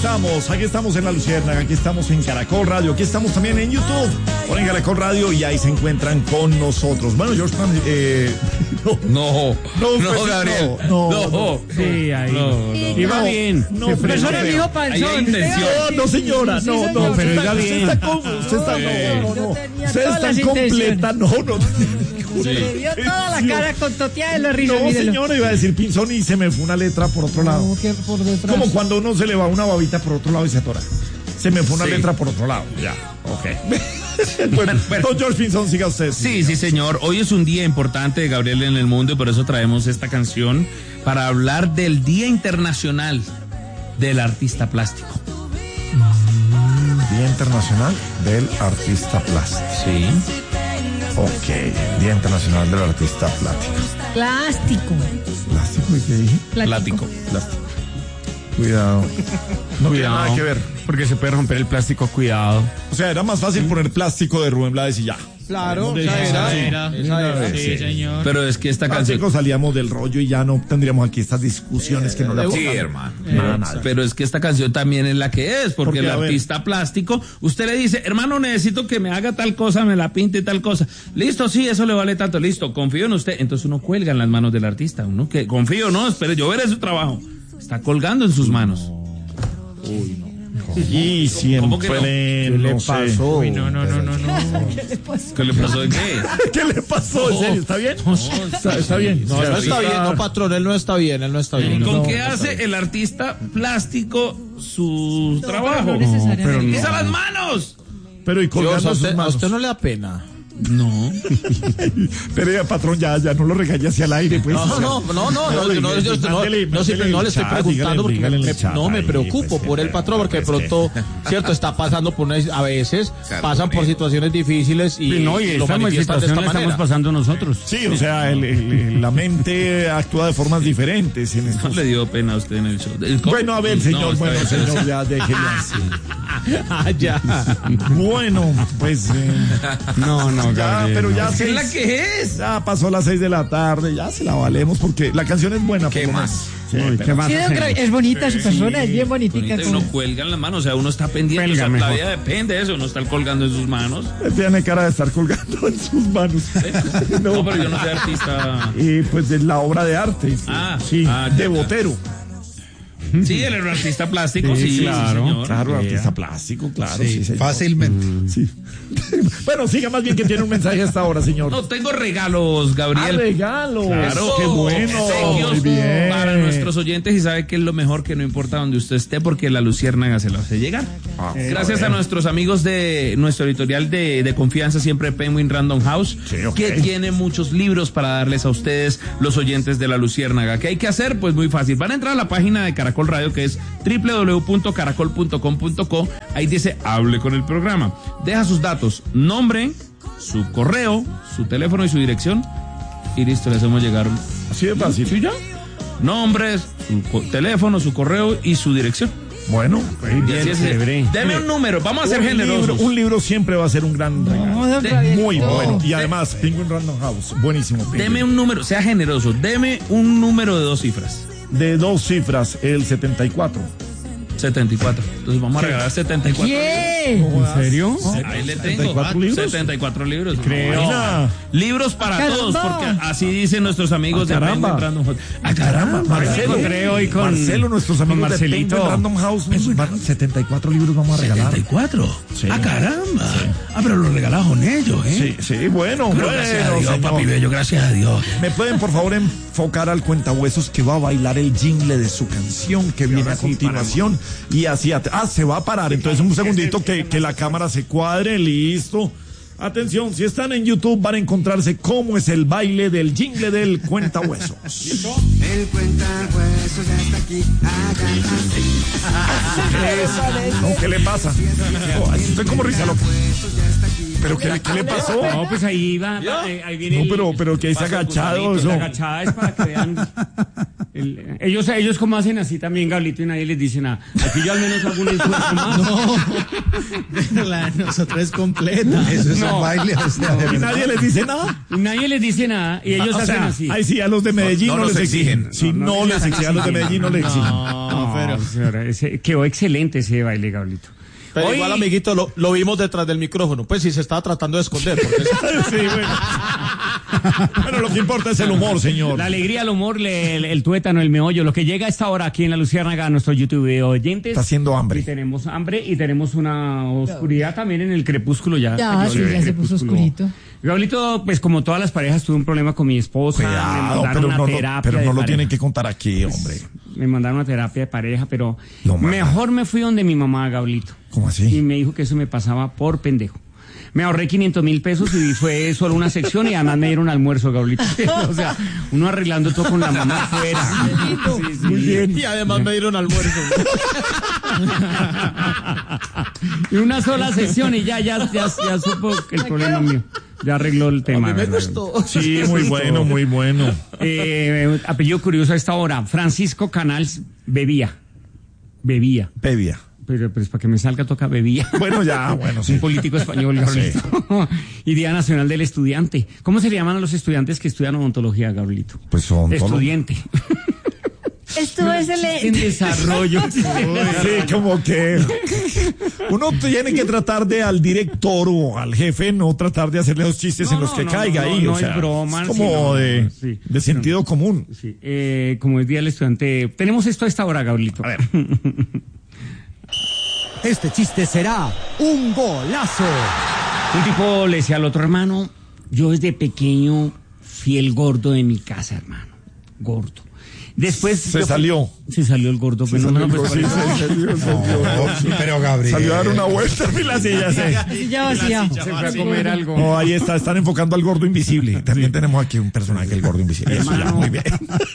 aquí estamos en La Luciérnaga, aquí estamos en Caracol Radio, aquí estamos también en YouTube, ponen Caracol Radio y ahí se encuentran con nosotros. Bueno, George, no, Gabriel, no. Sí, ahí. No. Iba bien. No, profesora dijo panzón. No, señora, no, pero iba bien. Usted está completa, no. Se le vio toda la cara con toteada de la risa. No, señora, iba a decir pinzón y se me fue una letra por otro lado. No, que por detrás. Como cuando uno se le va una babita por otro lado y se atora. Se me fue una letra por otro lado. Ya, ok. Bueno, don George Pinzón, siga usted. Sí, señor. Hoy es un día importante de Gabriel en el mundo y por eso traemos esta canción para hablar del Día Internacional del Artista Plástico. Día Internacional del Artista Plástico. Sí. Ok, Día Internacional del Artista Plástico. Plástico. ¿Plástico y qué dije? Plástico. Cuidado. No tiene nada que ver. Porque se puede romper el plástico, cuidado. O sea, era más fácil poner plástico de Rubén Blades y ya. Claro, esa era. Sí, señor. Pero es que esta canción... Plástico salíamos del rollo y ya no tendríamos aquí estas discusiones que no la Sí, hermano. Pero es que esta canción también es la que es, porque el artista plástico, usted le dice, hermano, necesito que me haga tal cosa, me la pinte tal cosa. Listo, sí, eso le vale tanto, listo, confío en usted. Entonces uno cuelga en las manos del artista, uno que confío, no, espere, yo veré su trabajo. Está colgando en sus manos. Uy, no. Y siempre ¿Qué le pasó? Uy, no. ¿Qué le pasó de qué? ¿Qué le pasó? ¿En serio? ¿Está bien? Está bien. No está bien, no, patrón, él no está bien. ¿Con qué hace el artista plástico su trabajo? No necesariamente. ¡Utiliza las manos! Pero y colgando sus ¿A manos. usted no le da pena? No. Pero ya, patrón, ya no lo regañe hacia el aire, pues. No le estoy preguntando porque me preocupo por el patrón, porque de pronto, cierto, está pasando por a veces pasan por situaciones difíciles y y lo esta manifiestan de esta situación la estamos manera. pasando nosotros. Sí, o sea, la mente actúa de formas diferentes en No estos... le dio pena a usted en el show. Bueno, a ver, señor, No, señor, ya déjelo así. Ya. Bueno, pues... No, ya, Gabriel, pero ya ¿Qué es la que es? ya pasó las 6 de la tarde, ya se la valemos porque la canción es buena. ¿Qué por lo más? menos. Sí, Uy, pero- ¿qué más Sí, hacemos? es bonita su persona, es bien bonitica. Bonito, y uno cuelga en las manos, o sea, uno está pendiente, o sea, Cuelga la mejor. vida depende de eso, uno está colgando en sus manos. Tiene cara de estar colgando en sus manos. No, pero yo no soy artista. Y pues de la obra de arte. Sí, ya. de Botero. Sí, él era un artista plástico, sí, claro. señor. Claro, artista plástico, claro. Sí, señor. Fácilmente. Sí. Bueno, siga más bien que tiene un mensaje hasta ahora, señor. No, tengo regalos, Gabriel. Regalo. Claro, Qué bueno. obsequios Muy bien. para nuestros oyentes y sabe que es lo mejor, que no importa donde usted esté porque la Luciérnaga se lo hace llegar. Gracias a nuestros amigos de nuestro editorial de confianza siempre, Penguin Random House, Sí, ok. que tiene muchos libros para darles a ustedes, los oyentes de la Luciérnaga. ¿Qué hay que hacer? Pues muy fácil. Van a entrar a la página de Caracol Radio, que es www.caracol.com.co. Ahí dice hable con el programa. Deja sus datos, nombre, su correo, su teléfono y su dirección y listo, le hacemos llegar Así de fácil. ¿sí ya? Nombres, su teléfono, su correo y su dirección. Bueno, Y así es. chévere. Deme un número, vamos a ser generosos. Un libro siempre va a ser un gran regalo. Muy bueno. Y además, Penguin Random House. Buenísimo. Penguin. Deme un número, sea generoso, deme un número de 2 cifras. De 2 cifras, el 74. 74. Entonces vamos a regalar 74. ¿Qué? ¿En serio? Ahí le tengo. 74 libros. 74 libros. Creo. Buena. Libros para ¡Caramba! todos, porque así dicen nuestros amigos de caramba. Penguin Random House. ¡Ah, caramba! Marcelo, encontré hoy con nuestros amigos de Marcelito. Penguin Random House, nos van 74 libros vamos a regalar. 74. Sí. ¡Ah, caramba! Ah, pero lo regalamos con ellos, ¿eh? Sí, bueno, Pero bueno, gracias a Dios, señor. papi bello, gracias a Dios. ¿Me pueden, por favor, enfocar al cuentahuesos que va a bailar el jingle de su canción que viene a continuación? Y así, se va a parar. Entonces, un segundito que la cámara se cuadre, listo. Atención, si están en YouTube van a encontrarse cómo es el baile del jingle del cuentahuesos. El cuentahuesos ya está aquí, ¿Qué le pasa? Oh, estoy como risa loca. ¿Pero qué le pasó? No, pues ahí va, ahí viene. No, pero que es agachado eso. La agachada es para que vean. Ellos como hacen así también, Gablito, y nadie les dice nada. Aquí yo al menos hago un esfuerzo más. No, la de nosotros es completa. Eso es un baile. O sea, de ¿Y verdad. nadie les dice nada? Nadie les dice nada y ellos O hacen sea, así. ahí sí, a los de Medellín no les exigen. Sí, no les exigen. A los de Medellín no les exigen. No, señora, quedó excelente ese baile, Gablito. Pero Hoy... igual, amiguito, lo vimos detrás del micrófono. Pues sí, se estaba tratando de esconder. Porque... sí, bueno. Pero lo que importa es el humor, señor. La alegría, el humor, el tuétano, el meollo, lo que llega a esta hora aquí en La Luciérnaga a nuestro YouTube de oyentes. Está haciendo hambre. Y tenemos hambre y tenemos una oscuridad también en el crepúsculo ya. Ya se puso oscurito. Gablito, pues como todas las parejas, tuve un problema con mi esposa. Cuidado, pero no lo tienen que contar aquí, hombre. Me mandaron una terapia de pareja, pero mejor me fui donde mi mamá, Gablito. ¿Cómo así? Y me dijo que eso me pasaba por pendejo. Me ahorré 500.000 pesos y fue solo una sección y además me dieron almuerzo, Gablito. O sea, uno arreglando todo con la mamá afuera. Sí. Muy bien. Y además me dieron almuerzo. Y una sola sesión y ya supo que el problema mío. Ya arregló el tema. A mí me gustó. Sí, muy bueno, muy bueno. Apellido curioso a esta hora. Francisco Canals bebía. Pero es para que me salga toca bebía. Bueno, ya, bueno, sí. Un político español, Gabrielito. Sí. Y Día Nacional del Estudiante. ¿Cómo se le llaman a los estudiantes que estudian odontología, Gabrielito? Pues son estudiante. Esto es en desarrollo. Sí, como que uno tiene que tratar de al director o al jefe no tratar de hacerle los chistes en los que caiga ahí. No, o sea, es broma. Es como de sentido común. Sí. Como es Día del Estudiante. Tenemos esto a esta hora, Gabrielito. A ver. Este chiste será un golazo. Un tipo le decía al otro: hermano, yo desde pequeño fui el gordo de mi casa, hermano. Gordo. Después se salió el gordo, pero pero Gabriel salió a dar una vuelta y la silla vacía. Se fue a comer algo. No, ahí están enfocando al gordo invisible. También tenemos aquí un personaje, el gordo invisible. Eso ya, muy bien.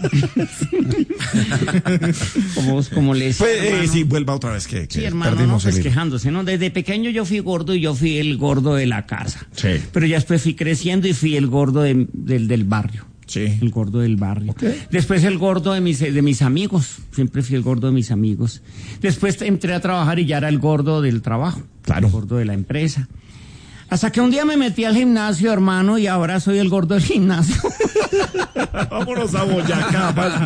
como les sí, vuelva otra vez que sí, hermano, perdimos pues quejándose, ¿no? Desde pequeño yo fui gordo y yo fui el gordo de la casa. Sí. Pero ya después fui creciendo y fui el gordo del barrio. Sí. El gordo del barrio. Okay. Después el gordo de mis amigos. Siempre fui el gordo de mis amigos. Después entré a trabajar y ya era el gordo del trabajo. Claro. El gordo de la empresa. Hasta que un día me metí al gimnasio, hermano, y ahora soy el gordo del gimnasio. Vámonos a Boyacá.